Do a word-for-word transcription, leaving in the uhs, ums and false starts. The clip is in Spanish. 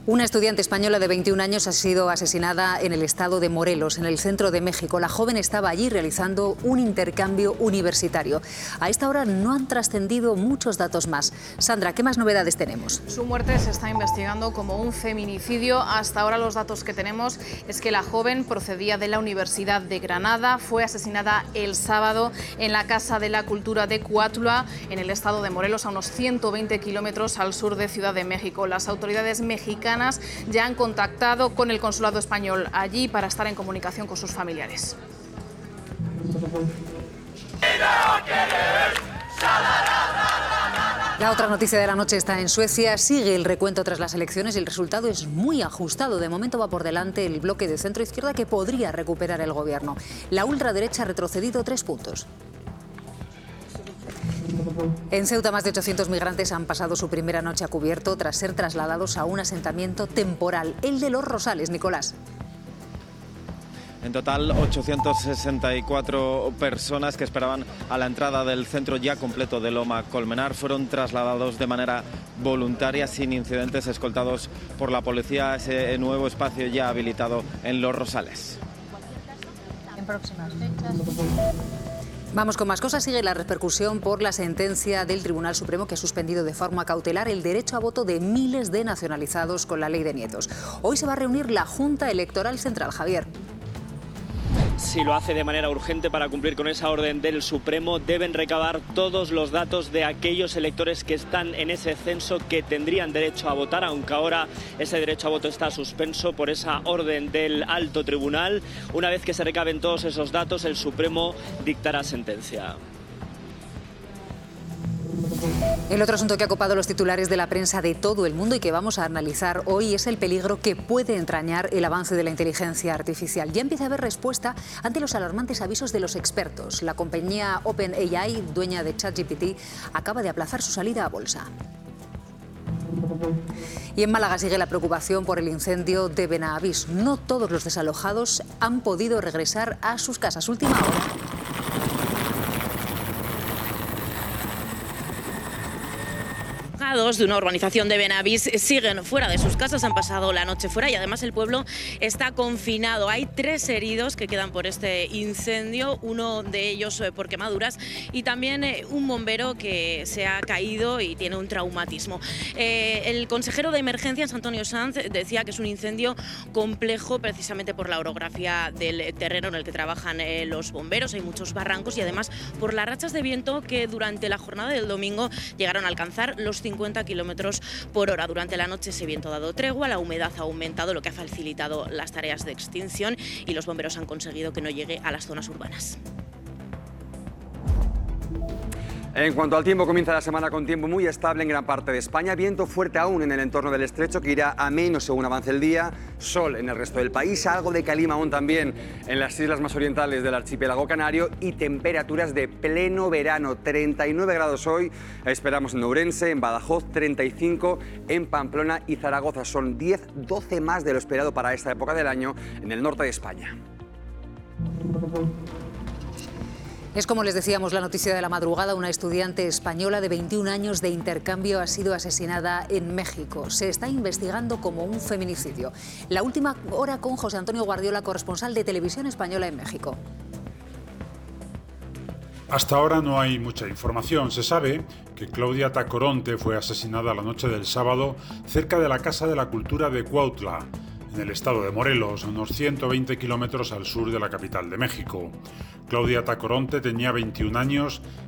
Una estudiante española de veintiún años ha sido asesinada en el estado de Morelos, en el centro de México. La joven estaba allí realizando un intercambio universitario. A esta hora no han trascendido muchos datos más. Sandra, ¿qué más novedades tenemos? Su muerte se está investigando como un feminicidio. Hasta ahora los datos que tenemos es que la joven procedía de la Universidad de Granada. Fue asesinada el sábado en la Casa de la Cultura de Cuautla, en el estado de Morelos, a unos ciento veinte kilómetros al sur de Ciudad de México. Las autoridades mexicanas ya han contactado con el consulado español allí para estar en comunicación con sus familiares. La otra noticia de la noche está en Suecia. Sigue el recuento tras las elecciones y el resultado es muy ajustado. De momento va por delante el bloque de centro-izquierda, que podría recuperar el gobierno. La ultraderecha ha retrocedido tres puntos. En Ceuta, más de ochocientos migrantes han pasado su primera noche a cubierto tras ser trasladados a un asentamiento temporal, el de Los Rosales. Nicolás. En total, ochocientas sesenta y cuatro personas que esperaban a la entrada del centro ya completo de Loma Colmenar fueron trasladados de manera voluntaria, sin incidentes, escoltados por la policía, a ese nuevo espacio ya habilitado en Los Rosales. En próximas fechas. Vamos con más cosas. Sigue la repercusión por la sentencia del Tribunal Supremo, que ha suspendido de forma cautelar el derecho a voto de miles de nacionalizados con la ley de nietos. Hoy se va a reunir la Junta Electoral Central. Javier. Si lo hace de manera urgente para cumplir con esa orden del Supremo, deben recabar todos los datos de aquellos electores que están en ese censo, que tendrían derecho a votar, aunque ahora ese derecho a voto está suspenso por esa orden del alto tribunal. Una vez que se recaben todos esos datos, el Supremo dictará sentencia. El otro asunto que ha copado los titulares de la prensa de todo el mundo y que vamos a analizar hoy es el peligro que puede entrañar el avance de la inteligencia artificial. Ya empieza a haber respuesta ante los alarmantes avisos de los expertos. La compañía OpenAI, dueña de ChatGPT, acaba de aplazar su salida a bolsa. Y en Málaga sigue la preocupación por el incendio de Benavís. No todos los desalojados han podido regresar a sus casas. Última hora. De una urbanización de Benavís siguen fuera de sus casas, han pasado la noche fuera y además el pueblo está confinado. Hay tres heridos que quedan por este incendio, uno de ellos por quemaduras y también un bombero que se ha caído y tiene un traumatismo. Eh, el consejero de emergencias, Antonio Sanz, decía que es un incendio complejo precisamente por la orografía del terreno en el que trabajan eh, los bomberos. Hay muchos barrancos y además por las rachas de viento que durante la jornada del domingo llegaron a alcanzar los cincuenta kilómetros por hora. Durante la noche ese viento ha dado tregua, la humedad ha aumentado, lo que ha facilitado las tareas de extinción y los bomberos han conseguido que no llegue a las zonas urbanas. En cuanto al tiempo, comienza la semana con tiempo muy estable en gran parte de España, viento fuerte aún en el entorno del estrecho que irá a menos según avance el día, sol en el resto del país, algo de calima aún también en las islas más orientales del archipiélago canario y temperaturas de pleno verano, treinta y nueve grados hoy, esperamos en Ourense, en Badajoz, treinta y cinco en Pamplona y Zaragoza, son diez, doce más de lo esperado para esta época del año en el norte de España. Es como les decíamos, la noticia de la madrugada. Una estudiante española de veintiún años de intercambio ha sido asesinada en México. Se está investigando como un feminicidio. La última hora con José Antonio Guardiola, corresponsal de Televisión Española en México. Hasta ahora no hay mucha información. Se sabe que Claudia Tacoronte fue asesinada la noche del sábado cerca de la Casa de la Cultura de Cuautla, en el estado de Morelos, a unos ciento veinte kilómetros al sur de la capital de México. Claudia Tacoronte tenía veintiún años